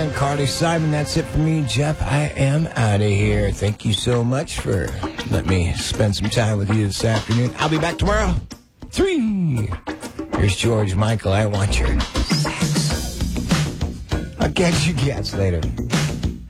And Carly Simon, that's it for me, Jeff. I am out of here. Thank you so much for letting me spend some time with you this afternoon. I'll be back tomorrow. 3. Here's George Michael. I want your sex. I'll catch you cats later.